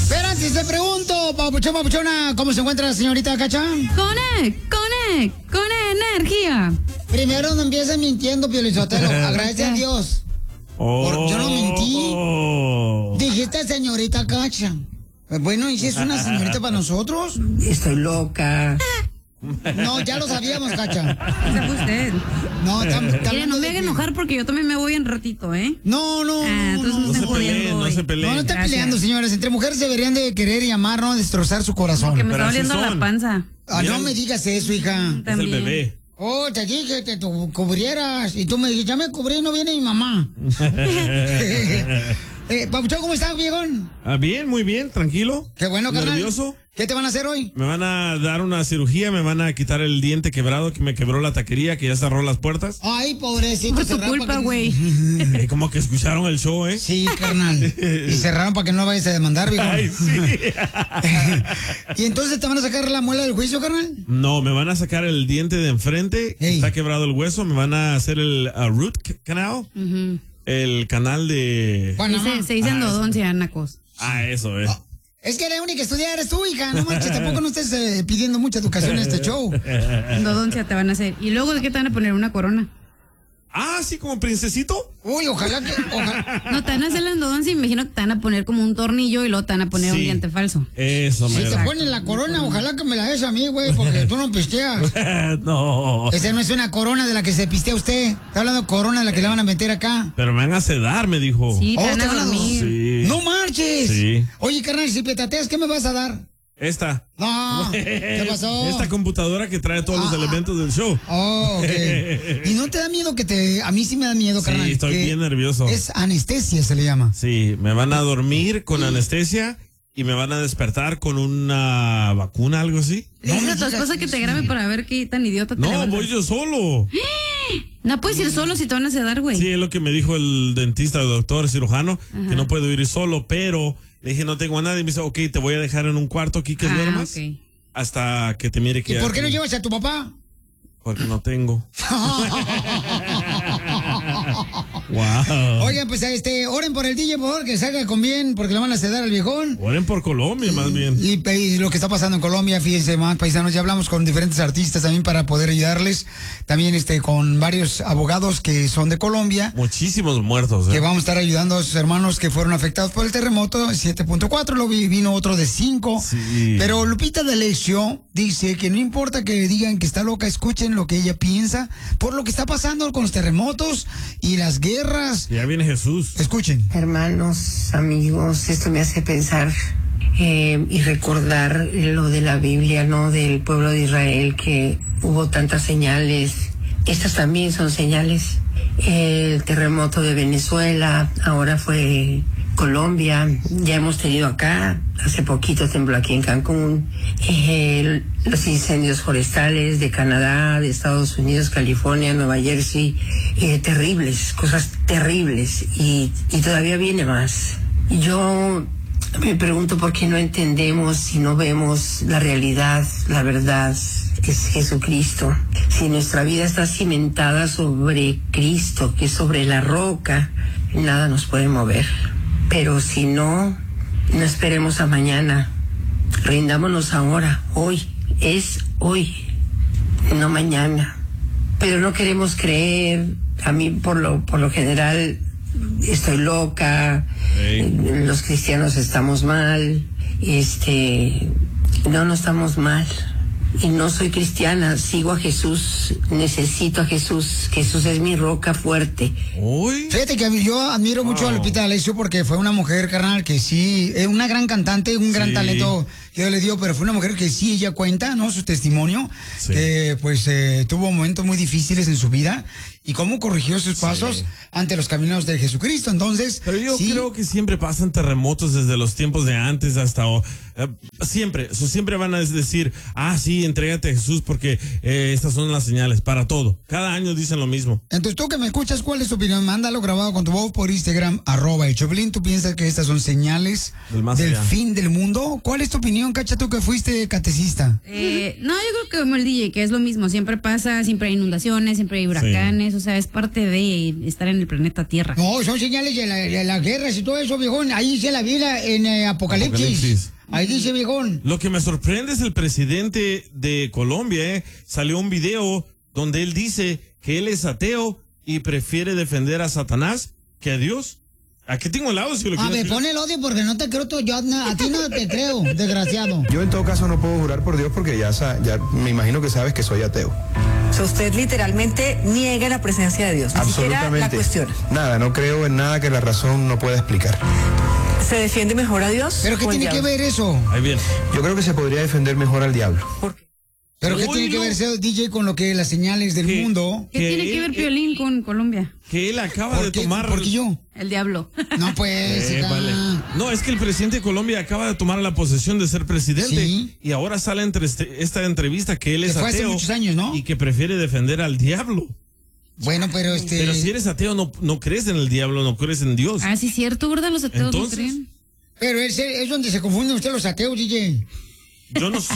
Pero antes te pregunto, papuchona, ¿cómo se encuentra la señorita Cacha? Con energía. Primero no empieces mintiendo, Piolizotelo. Agradece a Dios. Yo no mentí. Dijiste señorita Cacha. Bueno, ¿y si es una señorita para nosotros? Estoy loca. No, ya lo sabíamos, Cacha. Ese fue usted. No, Mire, no me haga enojar porque yo también me voy en ratito, ¿eh? No. Entonces No se peleen, no se peleen. No están peleando, señores. Entre mujeres deberían de querer y amar, no destrozar su corazón. Porque me Pero está así doliendo la son. panza. No me digas eso, hija. Es el bebé. Oh, te dije que te cubrieras. Y tú me dijiste, ya me cubrí, no viene mi mamá. Papuchón, ¿cómo estás, viejón? Bien, muy bien, tranquilo. Qué bueno, carnal. ¿Nervioso? ¿Qué te van a hacer hoy? Me van a dar una cirugía, me van a quitar el diente quebrado que me quebró la taquería, que ya cerró las puertas. Ay, pobrecito. Por tu cerraron culpa, para que- güey. Como que escucharon el show, ¿eh? Sí, carnal. Y cerraron para que no vayas a demandar, viejón. Ay, sí. ¿Y entonces te van a sacar la muela del juicio, carnal? No, me van a sacar el diente de enfrente, Ey. está quebrado el hueso, me van a hacer el root canal, el canal de... Panamá. Se dice endodoncia, nacos. eso, Es que la única que estudia eres tú, hija. No manches, tampoco no estés pidiendo mucha educación en este show. Endodoncia te van a hacer. ¿Y luego de qué te van a poner una corona? Sí, como princesito. Uy, ojalá que... No, te van a hacer la endodoncia y me imagino que te van a poner como un tornillo y luego te van a poner un Sí. diente falso. Eso, Si me te ponen la corona, ojalá que me la des a mí, güey, porque tú no pisteas. No. Esa no es una corona de la que se pistea usted. Está hablando de corona de la que le van a meter acá. Pero me van a sedar, me dijo. Sí, te Oh, van te a van a dormir. Sí. ¡No marches! Sí. Oye, carnal, si petateas, ¿qué me vas a dar? Esta. No, ¿qué pasó? Esta computadora que trae todos los elementos del show. Oh, ok. ¿Y no te da miedo que te... A mí sí me da miedo, carnal. Sí, estoy que bien nervioso. Es anestesia, se le llama. Sí, me van a dormir con anestesia y me van a despertar con una vacuna, algo así. Le dices me a tu digas esposa que te eso. grabe para ver qué tan idiota te No, levantas. voy yo solo. No puedes ir solo si te van a sedar, güey. Sí, es lo que me dijo el dentista, el doctor, el cirujano, que no puedo ir solo, pero le dije, no tengo a nadie. Y me dice, ok, te voy a dejar en un cuarto aquí que duermas ok. hasta que te mire que ¿Y ya- por qué no llevas a tu papá? Porque no tengo. Wow. Oigan, pues oren por el DJ, por favor, que salga con bien, porque le van a sedar al viejón. Oren por Colombia, más bien. Y lo que está pasando en Colombia, fíjense más, paisanos, ya hablamos con diferentes artistas también para poder ayudarles. También con varios abogados que son de Colombia, Muchísimos muertos, que vamos a estar ayudando a sus hermanos que fueron afectados por el terremoto, 7.4, luego vino otro de 5. Sí. Pero Lupita D'Alessio dice que no importa que digan que está loca, escuchen lo que ella piensa por lo que está pasando con los terremotos y las guerras. Ya viene Jesús. Escuchen. Hermanos, amigos, esto me hace pensar y recordar lo de la Biblia, ¿no? Del pueblo de Israel, que hubo tantas señales. Estas también son señales. El terremoto de Venezuela, ahora fue Colombia, ya hemos tenido acá, hace poquito tembló aquí en Cancún, los incendios forestales de Canadá, de Estados Unidos, California, Nueva Jersey, terribles, cosas terribles, y todavía viene más. Yo me pregunto por qué no entendemos y no vemos la realidad, la verdad, que es Jesucristo. Si nuestra vida está cimentada sobre Cristo, que es sobre la roca, nada nos puede mover. Pero si no, no esperemos a mañana. Rindámonos ahora, hoy, es hoy, no mañana. Pero no queremos creer. A mí, por lo general, estoy loca. Los cristianos estamos mal. No estamos mal. Y no soy cristiana, sigo a Jesús, necesito a Jesús. Jesús es mi roca fuerte. Uy. Fíjate que yo admiro mucho a Lupita D'Alessio porque fue una mujer, carnal, que sí, es una gran cantante, un gran Sí. talento que Dios le dio, pero fue una mujer que sí, ella cuenta, ¿no? Su testimonio, Sí. que pues tuvo momentos muy difíciles en su vida y cómo corrigió sus pasos ante los caminos de Jesucristo. Entonces, Pero yo sí, creo que siempre pasan terremotos desde los tiempos de antes hasta siempre van a decir, sí, entrégate a Jesús porque estas son las señales para todo. Cada año dicen lo mismo. entonces tú que me escuchas, ¿cuál es tu opinión? Mándalo grabado con tu voz por Instagram, @el Choplin. ¿Tú piensas que estas son señales Del más del allá. fin del mundo? ¿Cuál es tu opinión, Cacha, tú que fuiste catecista? No, yo creo que como el DJ, que es lo mismo, siempre pasa, siempre hay inundaciones, siempre hay huracanes, señales, o sea, es parte de estar en el planeta Tierra. No, son señales de las guerras y todo eso, viejón. Ahí dice la Biblia en Apocalipsis. Ahí dice, viejón. Lo que me sorprende es el presidente de Colombia, salió un video donde él dice que él es ateo y prefiere defender a Satanás que a Dios. Aquí tengo el audio si lo quieres. A ver, pon el audio porque no te creo yo, a ti no te creo, desgraciado. Yo en todo caso no puedo jurar por Dios porque ya me imagino que sabes que soy ateo. O sea, usted literalmente niega la presencia de Dios, ni siquiera la cuestiona. Nada, no creo en nada que la razón no pueda explicar. ¿Se defiende mejor a Dios? ¿Pero qué tiene que ver eso? Ahí viene. Yo creo que se podría defender mejor al diablo. ¿Por qué? ¿Pero qué tiene que ver ese DJ con lo que las señales del mundo? ¿Qué tiene que ver Piolín con Colombia? Que él acaba de tomar... ¿Por qué yo? El diablo. No, pues... Vale. No, es que el presidente de Colombia acaba de tomar la posesión de ser presidente. Sí. Y ahora sale entre esta entrevista que él es fue ateo. hace muchos años, ¿no? Y que prefiere defender al diablo. Bueno, pero Pero si eres ateo, no crees en el diablo, no crees en Dios. Ah, sí, cierto, ¿verdad? Los ateos no Entonces, creen. Pero es donde se confunden ustedes los ateos, DJ. Yo no sé.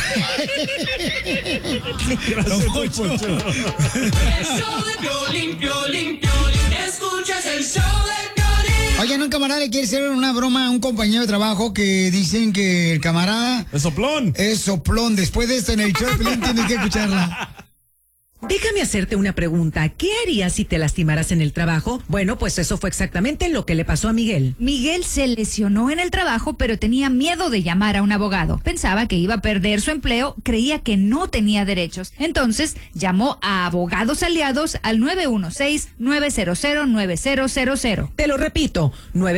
Gracias, Don Poncho. El show de Piolín, Piolín, Piolín. Escuchas el show de Piolín. Oigan, un camarada le quiere hacer una broma a un compañero de trabajo que dicen que el camarada... Es soplón. Es soplón. Después de esto en el show de Piolín tienes que escucharla. Déjame hacerte una pregunta. ¿Qué harías si te lastimaras en el trabajo? Bueno, pues eso fue exactamente lo que le pasó a Miguel. Miguel se lesionó en el trabajo, pero tenía miedo de llamar a un abogado. Pensaba que iba a perder su empleo, creía que no tenía derechos. Entonces, llamó a Abogados Aliados al 916-900-9000. Te lo repito,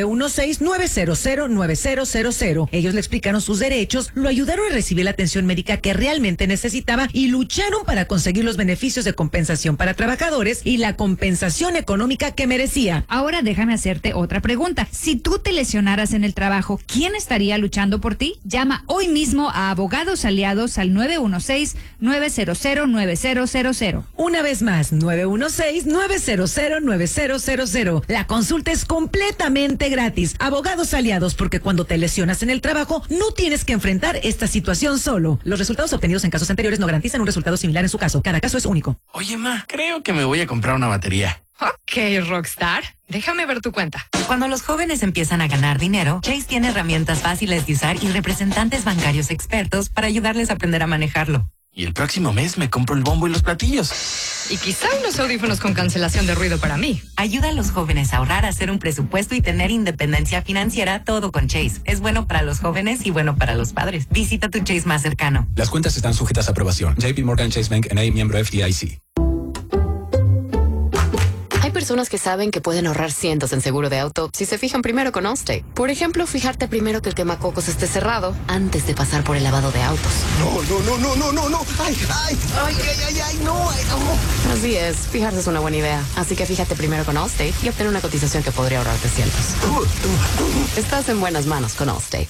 916-900-9000. Ellos le explicaron sus derechos, lo ayudaron a recibir la atención médica que realmente necesitaba y lucharon para conseguir los beneficios de compensación para trabajadores y la compensación económica que merecía. Ahora déjame hacerte otra pregunta. Si tú te lesionaras en el trabajo, ¿quién estaría luchando por ti? Llama hoy mismo a Abogados Aliados al 916-900-9000. Una vez más, 916-900-9000. La consulta es completamente gratis. Abogados Aliados, porque cuando te lesionas en el trabajo, no tienes que enfrentar esta situación solo. Los resultados obtenidos en casos anteriores no garantizan un resultado similar en su caso. Cada caso es único. Oye, ma, creo que me voy a comprar una batería. Ok, Rockstar. Déjame ver tu cuenta. Cuando los jóvenes empiezan a ganar dinero, Chase tiene herramientas fáciles de usar y representantes bancarios expertos para ayudarles a aprender a manejarlo. Y el próximo mes me compro el bombo y los platillos. Y quizá unos audífonos con cancelación de ruido para mí. Ayuda a los jóvenes a ahorrar, a hacer un presupuesto y tener independencia financiera, todo con Chase. Es bueno para los jóvenes y bueno para los padres. Visita tu Chase más cercano. Las cuentas están sujetas a aprobación. JP Morgan Chase Bank N.A., miembro FDIC. Hay personas que saben que pueden ahorrar cientos en seguro de auto si se fijan primero con Allstate. Por ejemplo, fijarte primero que el quemacocos esté cerrado antes de pasar por el lavado de autos. No. Ay, no. Así es, fijarse es una buena idea. Así que fíjate primero con Allstate y obtén una cotización que podría ahorrarte cientos. Estás en buenas manos con Allstate.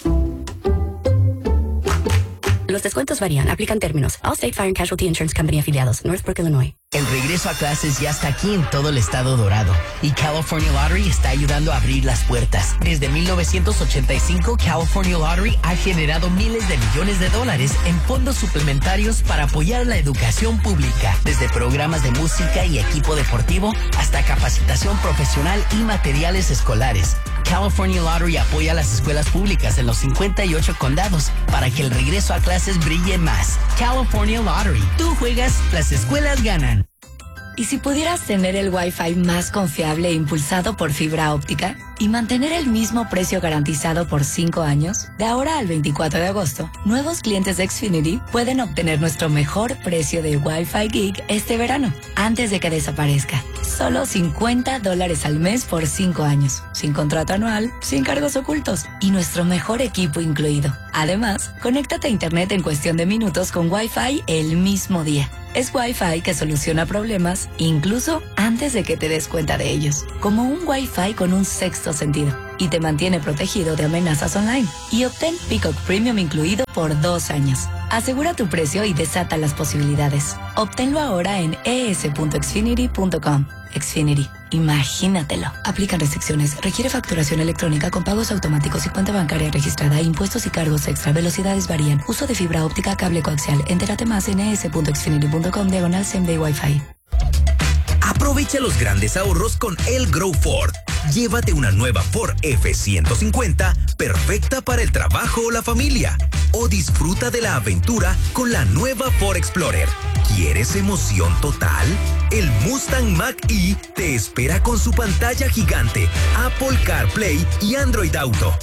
Los descuentos varían, aplican términos. Allstate Fire and Casualty Insurance Company afiliados, Northbrook, Illinois. El regreso a clases ya está aquí en todo el estado dorado y California Lottery está ayudando a abrir las puertas. Desde 1985, California Lottery ha generado miles de millones de dólares en fondos suplementarios para apoyar la educación pública, desde programas de música y equipo deportivo hasta capacitación profesional y materiales escolares. California Lottery apoya a las escuelas públicas en los 58 condados para que el regreso a clases brille más. California Lottery. Tú juegas, las escuelas ganan. ¿Y si pudieras tener el Wi-Fi más confiable e impulsado por fibra óptica y mantener el mismo precio garantizado por 5 años? De ahora al 24 de agosto, nuevos clientes de Xfinity pueden obtener nuestro mejor precio de Wi-Fi Gig este verano, antes de que desaparezca. Solo $50 al mes por 5 años, sin contrato anual, sin cargos ocultos y nuestro mejor equipo incluido. Además, conéctate a Internet en cuestión de minutos con Wi-Fi el mismo día. Es Wi-Fi que soluciona problemas incluso antes de que te des cuenta de ellos. Como un Wi-Fi con un sexto sentido. Y te mantiene protegido de amenazas online. Y obtén Peacock Premium incluido por 2 años. Asegura tu precio y desata las posibilidades. Obténlo ahora en es.xfinity.com. Xfinity. Imagínatelo. Aplican restricciones. Requiere facturación electrónica con pagos automáticos y cuenta bancaria registrada. Impuestos y cargos extra. Velocidades varían. Uso de fibra óptica, cable coaxial. Entérate más en es.xfinity.com/same day Wi-Fi. Aprovecha los grandes ahorros con El Grow Ford. Llévate una nueva Ford F-150 perfecta para el trabajo o la familia. O disfruta de la aventura con la nueva Ford Explorer. ¿Quieres emoción total? El Mustang Mach-E te espera con su pantalla gigante, Apple CarPlay y Android Auto.